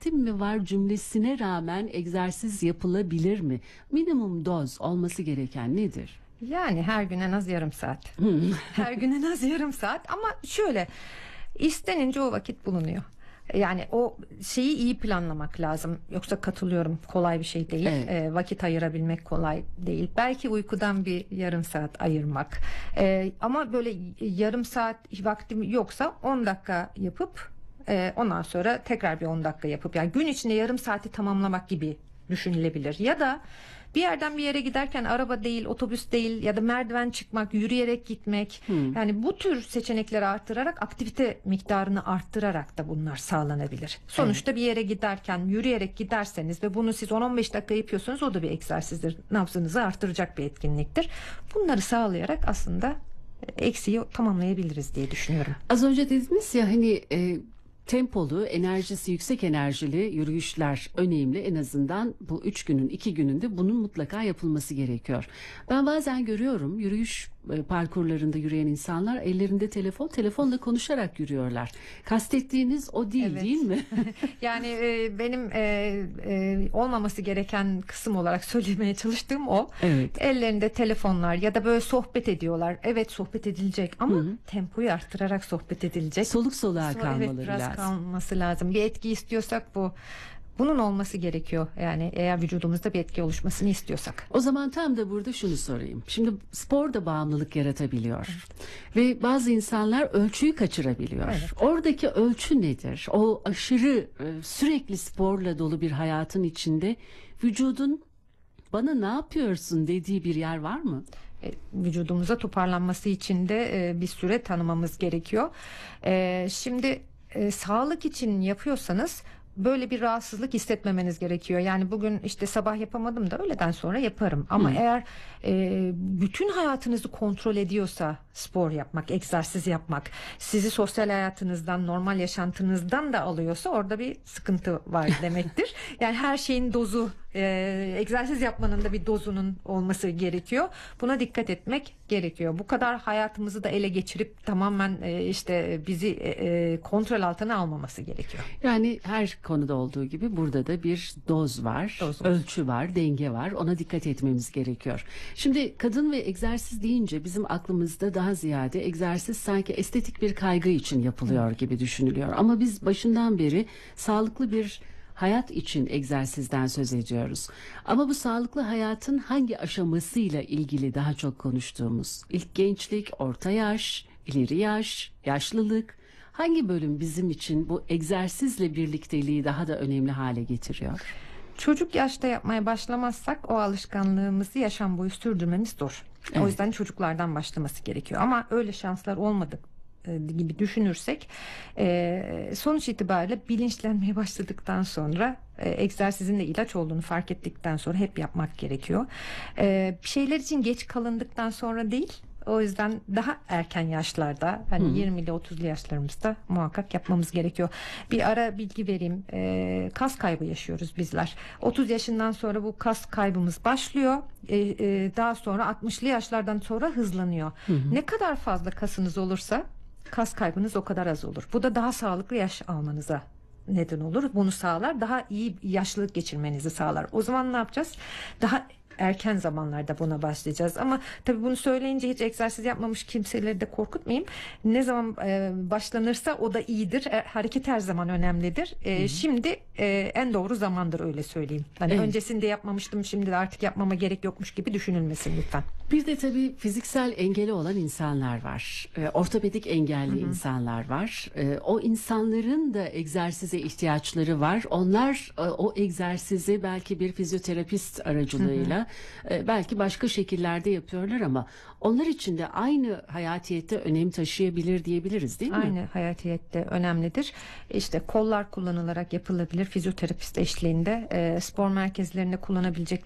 vaktim mi var cümlesine rağmen egzersiz yapılabilir mi? Minimum doz olması gereken nedir? Yani her gün en az yarım saat. Her gün en az yarım saat, ama şöyle, istenince o vakit bulunuyor. Yani o şeyi iyi planlamak lazım. Yoksa katılıyorum, kolay bir şey değil. Evet. Vakit ayırabilmek kolay değil. Belki uykudan bir yarım saat ayırmak. Ama böyle yarım saat vaktim yoksa 10 dakika yapıp ondan sonra tekrar bir 10 dakika yapıp, yani gün içinde yarım saati tamamlamak gibi düşünülebilir. Ya da bir yerden bir yere giderken araba değil, otobüs değil ya da merdiven çıkmak, yürüyerek gitmek. Yani bu tür seçenekleri arttırarak, aktivite miktarını arttırarak da bunlar sağlanabilir. Sonuçta bir yere giderken yürüyerek giderseniz ve bunu siz 10-15 dakika yapıyorsunuz, o da bir egzersizdir. Nabzınızı arttıracak bir etkinliktir. Bunları sağlayarak aslında eksiği tamamlayabiliriz diye düşünüyorum. Az önce dediniz ya hani tempolu, enerjisi yüksek enerjili yürüyüşler önemli. En azından bu 3 günün 2 gününde bunun mutlaka yapılması gerekiyor. Ben bazen görüyorum yürüyüş parkurlarında yürüyen insanlar ellerinde telefonla konuşarak yürüyorlar. Kastettiğiniz o değil, Evet. değil mi? Yani benim olmaması gereken kısım olarak söylemeye çalıştığım o. Evet. Ellerinde telefonlar ya da böyle sohbet ediyorlar. Evet, sohbet edilecek ama tempoyu arttırarak sohbet edilecek. Soluk soluğa Evet, kalmaları biraz lazım. kalması lazım. Bir etki istiyorsak bunun olması gerekiyor. Yani eğer vücudumuzda bir etki oluşmasını istiyorsak. O zaman tam da burada şunu sorayım. Şimdi spor da bağımlılık yaratabiliyor. Ve bazı insanlar ölçüyü kaçırabiliyor. Evet. Oradaki ölçü nedir? O aşırı sürekli sporla dolu bir hayatın içinde vücudun bana ne yapıyorsun dediği bir yer var mı? Vücudumuza toparlanması için de bir süre tanımamız gerekiyor. Şimdi sağlık için yapıyorsanız böyle bir rahatsızlık hissetmemeniz gerekiyor. Yani bugün işte sabah yapamadım da öğleden sonra yaparım. Ama eğer bütün hayatınızı kontrol ediyorsa spor yapmak, egzersiz yapmak, sizi sosyal hayatınızdan, normal yaşantınızdan da alıyorsa orada bir sıkıntı var demektir. Yani her şeyin dozu, egzersiz yapmanın da bir dozunun olması gerekiyor. Buna dikkat etmek gerekiyor. Bu kadar hayatımızı da ele geçirip tamamen işte bizi kontrol altına almaması gerekiyor. Yani her konuda olduğu gibi burada da bir doz var, ölçü var, denge var. Ona dikkat etmemiz gerekiyor. Şimdi kadın ve egzersiz deyince bizim aklımızda daha ziyade egzersiz sanki estetik bir kaygı için yapılıyor gibi düşünülüyor. Ama biz başından beri sağlıklı bir hayat için egzersizden söz ediyoruz. Ama bu sağlıklı hayatın hangi aşamasıyla ilgili daha çok konuştuğumuz? İlk gençlik, orta yaş, ileri yaş, yaşlılık. Hangi bölüm bizim için bu egzersizle birlikteliği daha da önemli hale getiriyor? Çocuk yaşta yapmaya başlamazsak o alışkanlığımızı yaşam boyu sürdürmemiz zor. Evet. O yüzden çocuklardan başlaması gerekiyor. Ama öyle şanslar olmadı gibi düşünürsek sonuç itibariyle bilinçlenmeye başladıktan sonra egzersizin de ilaç olduğunu fark ettikten sonra hep yapmak gerekiyor. Bir şeyler için geç kalındıktan sonra değil. O yüzden daha erken yaşlarda, hani 20'li 30'lu yaşlarımızda muhakkak yapmamız gerekiyor. Bir ara bilgi vereyim. Kas kaybı yaşıyoruz bizler. 30 yaşından sonra bu kas kaybımız başlıyor. Daha sonra 60'lı yaşlardan sonra hızlanıyor. Ne kadar fazla kasınız olursa kas kaybınız o kadar az olur. Bu da daha sağlıklı yaş almanıza neden olur. Bunu sağlar. Daha iyi yaşlılık geçirmenizi sağlar. O zaman ne yapacağız? Daha erken zamanlarda buna başlayacağız. Ama tabii bunu söyleyince hiç egzersiz yapmamış kimseleri de korkutmayayım. Ne zaman başlanırsa o da iyidir. Hareket her zaman önemlidir. Şimdi en doğru zamandır, öyle söyleyeyim. Hani Evet. öncesinde yapmamıştım, şimdi de artık yapmama gerek yokmuş gibi düşünülmesin lütfen. Bir de tabii fiziksel engeli olan insanlar var. Ortopedik engelli insanlar var. O insanların da egzersize ihtiyaçları var. Onlar o egzersizi belki bir fizyoterapist aracılığıyla belki başka şekillerde yapıyorlar ama onlar için de aynı hayatiyette önem taşıyabilir diyebiliriz, değil mi? Aynı hayatiyette önemlidir. İşte kollar kullanılarak yapılabilir. Fizyoterapist eşliğinde spor merkezlerinde kullanabilecek